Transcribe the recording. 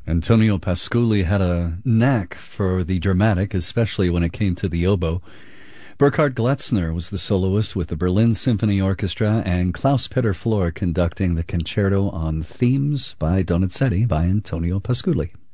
Antonio Pasculli had a knack for the dramatic, especially when it came to the oboe. Burkhard Gletzner was the soloist with the Berlin Symphony Orchestra, and Klaus-Peter Flohr conducting the concerto on themes by Donizetti by Antonio Pasculli.